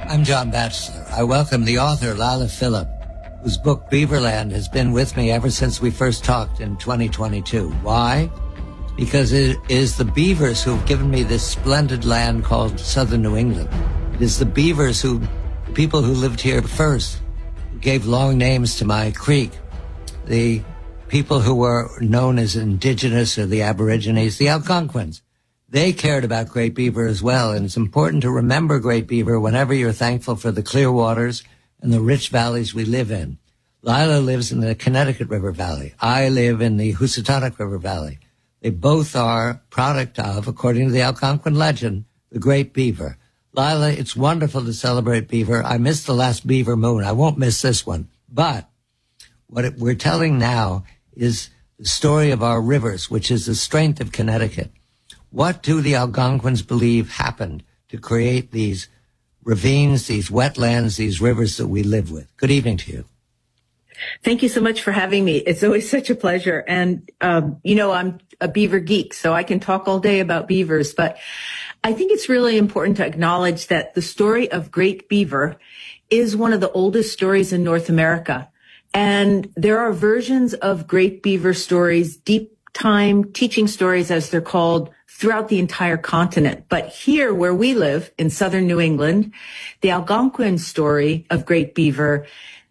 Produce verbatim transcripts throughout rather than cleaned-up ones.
I'm John Batchelor. I welcome the author, Lila Phillip, whose book Beaverland has been with me ever since we first talked in twenty twenty-two. Why? Because it is the beavers who've given me this splendid land called Southern New England. It is the beavers who, the people who lived here first, who gave long names to my creek. The people who were known as indigenous or the Aborigines, the Algonquins. They cared about Great Beaver as well, and it's important to remember Great Beaver whenever you're thankful for the clear waters and the rich valleys we live in. Lila lives in the Connecticut River Valley. I live in the Housatonic River Valley. They both are product of, according to the Algonquin legend, the Great Beaver. Lila, it's wonderful to celebrate Beaver. I missed the last Beaver Moon. I won't miss this one. But what it, we're telling now is the story of our rivers, which is the strength of Connecticut. What do the Algonquins believe happened to create these ravines, these wetlands, these rivers that we live with? Good evening to you. Thank you so much for having me. It's always such a pleasure. And, um, you know, I'm a beaver geek, so I can talk all day about beavers. But I think it's really important to acknowledge that the story of Great Beaver is one of the oldest stories in North America. And there are versions of Great Beaver stories, deep time teaching stories, as they're called, throughout the entire continent. But here where we live in southern New England, the Algonquin story of Great Beaver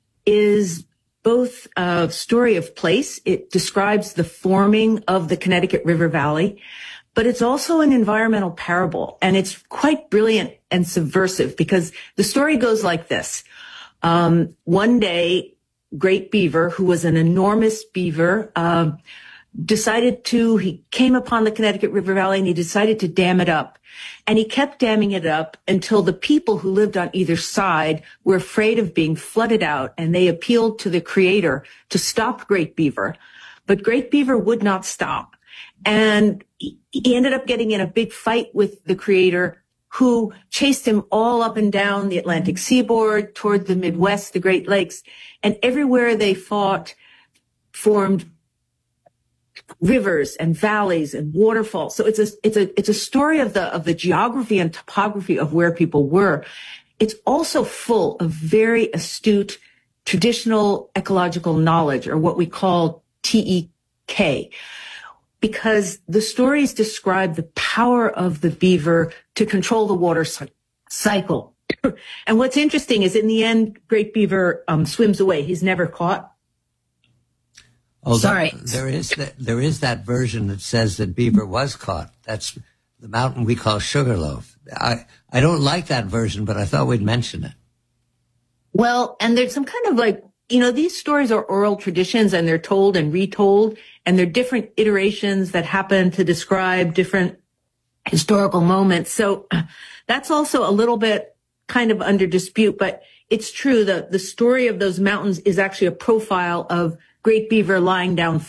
is both a story of place. It describes the forming of the Connecticut River Valley, but it's also an environmental parable. And it's quite brilliant and subversive because the story goes like this. Um, one day, Great Beaver, who was an enormous beaver, um, decided to, he came upon the Connecticut River Valley and he decided to dam it up. And he kept damming it up until the people who lived on either side were afraid of being flooded out, and they appealed to the creator to stop Great Beaver. But Great Beaver would not stop. And he ended up getting in a big fight with the creator, who chased him all up and down the Atlantic seaboard toward the Midwest, the Great Lakes. And everywhere they fought formed rivers and valleys and waterfalls. So it's a, it's a, it's a story of the, of the geography and topography of where people were. It's also full of very astute traditional ecological knowledge, or what we call T E K, because the stories describe the power of the beaver to control the water cycle. And what's interesting is in the end, Great Beaver um, swims away. He's never caught. Oh, Sorry. That, there is that, there is that version that says that Beaver was caught. That's the mountain we call Sugarloaf. I, I don't like that version, but I thought we'd mention it. Well, and there's some kind of like, you know, these stories are oral traditions and they're told and retold, and they're different iterations that happen to describe different historical moments. So that's also a little bit kind of under dispute, but it's true that the story of those mountains is actually a profile of Great Beaver lying down